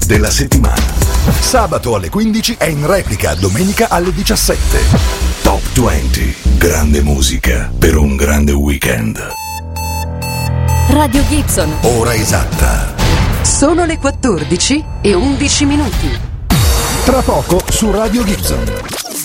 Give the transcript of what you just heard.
hit della settimana. Sabato alle 15 e in replica domenica alle 17. Top 20. Grande musica per un grande weekend. Radio Gibson. Ora esatta. Sono le 14:11. Tra poco su Radio Gibson.